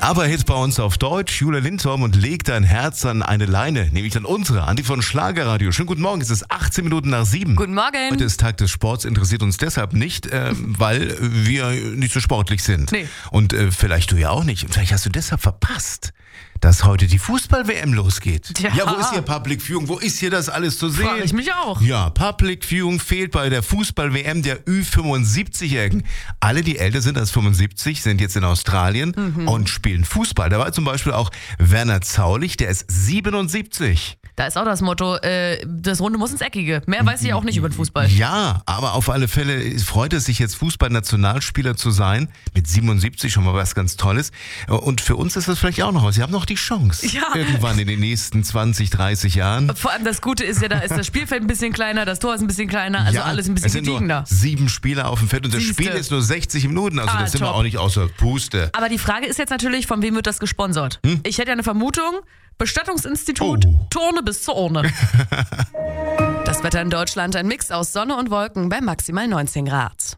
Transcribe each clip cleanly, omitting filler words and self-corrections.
Aber-Hit bei uns auf Deutsch, Julia Lindholm und Leg dein Herz an eine Leine, nämlich an unsere, an die von Schlagerradio. Schönen guten Morgen, es ist 18 Minuten nach 7. Guten Morgen. Heute ist Tag des Sports, interessiert uns deshalb nicht, weil wir nicht so sportlich sind. Nee. Und vielleicht du ja auch nicht. Und vielleicht hast du deshalb verpasst, dass heute die Fußball-WM losgeht. Ja. Wo ist hier Public Viewing? Wo ist hier das alles zu sehen? Frage ich mich auch. Ja, Public Viewing fehlt bei der Fußball-WM der Ü75-Jährigen. Alle, die älter sind als 75, sind jetzt in Australien und spielen Fußball. Da war zum Beispiel auch Werner Zaulich, der ist 77. Da ist auch das Motto, das Runde muss ins Eckige. Mehr weiß ich auch nicht über den Fußball. Ja, aber auf alle Fälle freut es sich jetzt, Fußball-Nationalspieler zu sein. Mit 77 schon mal was ganz Tolles. Und für uns ist das vielleicht auch noch was. Sie haben noch die Chance. Ja. Irgendwann in den nächsten 20, 30 Jahren. Vor allem das Gute ist ja, da ist das Spielfeld ein bisschen kleiner, das Tor ist ein bisschen kleiner, also alles ein bisschen es sind gediegener. nur 7 Spieler auf dem Feld und das Siehste. Spiel ist nur 60 Minuten. Also das sind wir top. auch nicht außer Puste. Aber die Frage ist jetzt natürlich, von wem wird das gesponsert? Ich hätte ja eine Vermutung, Bestattungsinstitut, Turne bis zur Urne. Das Wetter in Deutschland, ein Mix aus Sonne und Wolken bei maximal 19 Grad.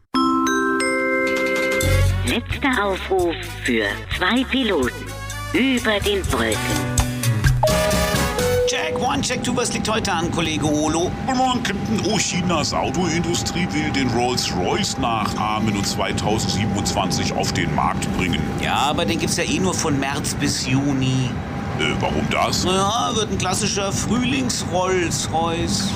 Letzter Aufruf für 2 Piloten über den Wolken. Check 1, Check 2, was liegt heute an, Kollege Olo? Guten Morgen, Captain. Oh, Chinas Autoindustrie will den Rolls-Royce nachahmen und 2027 auf den Markt bringen. Ja, aber den gibt's ja eh nur von März bis Juni. Warum das? Ja, wird ein klassischer Frühlings-Rolls-Royce.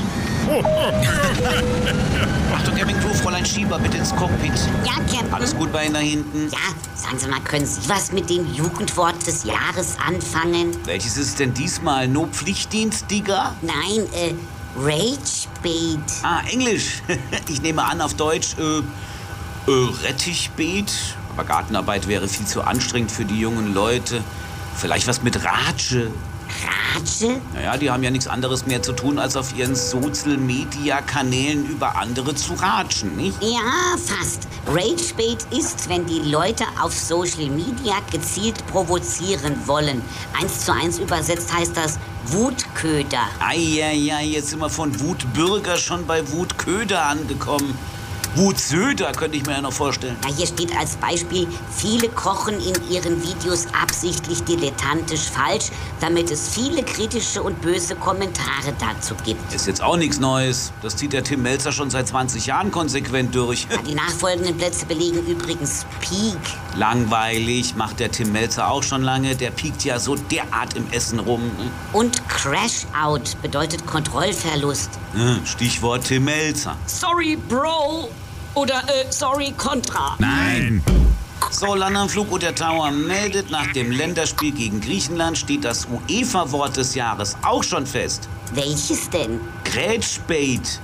Achtung, Cabin Crew, Fräulein Schieber, bitte ins Cockpit. Ja, Captain. Alles gut bei Ihnen da hinten? Ja, sagen Sie mal, können Sie was mit dem Jugendwort des Jahres anfangen? Welches ist denn diesmal? No Pflichtdienst, Digga? Nein, Ragebait. Ah, Englisch. Ich nehme an, auf Deutsch, Rettichbeet. Aber Gartenarbeit wäre viel zu anstrengend für die jungen Leute. Vielleicht was mit Ratsche. Ratsche? Naja, die haben ja nichts anderes mehr zu tun, als auf ihren Social-Media-Kanälen über andere zu ratschen, nicht? Ja, fast. Ragebait ist, wenn die Leute auf Social Media gezielt provozieren wollen. 1:1 übersetzt heißt das Wutköder. Eieiei, jetzt sind wir von Wutbürger schon bei Wutköder angekommen. Wutsöder könnte ich mir ja noch vorstellen. Na, hier steht als Beispiel, viele kochen in ihren Videos absichtlich dilettantisch falsch, damit es viele kritische und böse Kommentare dazu gibt. Ist jetzt auch nichts Neues. Das zieht der Tim Melzer schon seit 20 Jahren konsequent durch. Ja, die nachfolgenden Plätze belegen übrigens Peak. Langweilig, macht der Tim Melzer auch schon lange. Der piekt ja so derart im Essen rum. Und Crash-Out bedeutet Kontrollverlust. Stichwort Tim Melzer. Sorry, Bro. Oder, sorry, Contra. Nein! So, Landanflug oder Tower meldet, nach dem Länderspiel gegen Griechenland steht das UEFA-Wort des Jahres auch schon fest. Welches denn? Grätschbait.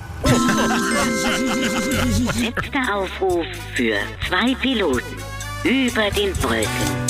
Letzter Aufruf für 2 Piloten über den Wolken.